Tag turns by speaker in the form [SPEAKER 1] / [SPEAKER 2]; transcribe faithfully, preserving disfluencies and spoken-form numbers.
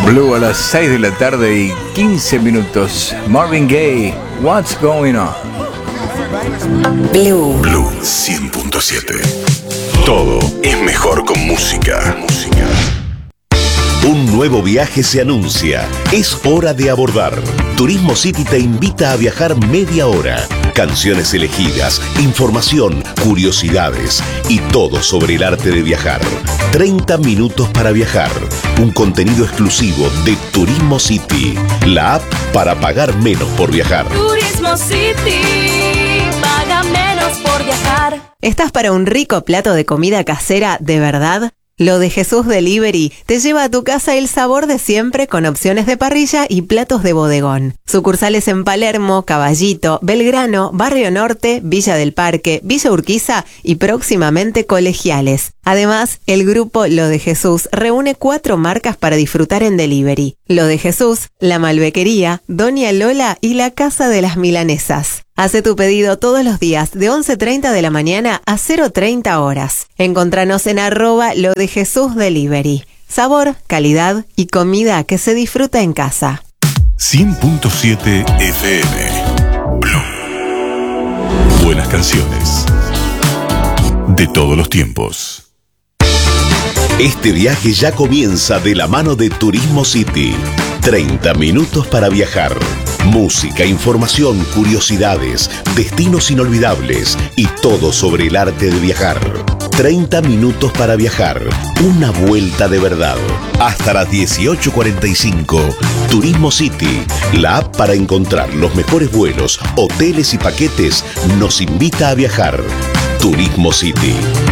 [SPEAKER 1] Blue a las seis de la tarde y quince minutos. Marvin Gaye, What's Going On.
[SPEAKER 2] Blue.
[SPEAKER 3] Blue cien punto siete. Todo es mejor con música. Música. Un nuevo viaje se anuncia. Es hora de abordar. Turismo City te invita a viajar media hora. Canciones elegidas, información, curiosidades y todo sobre el arte de viajar. treinta minutos para viajar. Un contenido exclusivo de Turismo City. La app para pagar menos por viajar.
[SPEAKER 4] Turismo City. Paga menos por viajar.
[SPEAKER 2] ¿Estás para un rico plato de comida casera de verdad? Lo de Jesús Delivery te lleva a tu casa el sabor de siempre con opciones de parrilla y platos de bodegón. Sucursales en Palermo, Caballito, Belgrano, Barrio Norte, Villa del Parque, Villa Urquiza y próximamente Colegiales. Además, el grupo Lo de Jesús reúne cuatro marcas para disfrutar en delivery. Lo de Jesús, La Malbequería, Doña Lola y La Casa de las Milanesas. Hace tu pedido todos los días de once treinta de la mañana a cero treinta horas. Encontranos en arroba Lo de Jesús Delivery. Sabor, calidad y comida que se disfruta en casa.
[SPEAKER 3] cien punto siete F M. Blue. Buenas canciones. De todos los tiempos. Este viaje ya comienza de la mano de Turismo City. treinta minutos para viajar. Música, información, curiosidades, destinos inolvidables y todo sobre el arte de viajar. treinta minutos para viajar. Una vuelta de verdad. Hasta las dieciocho cuarenta y cinco. Turismo City, la app para encontrar los mejores vuelos, hoteles y paquetes, nos invita a viajar. Turismo City.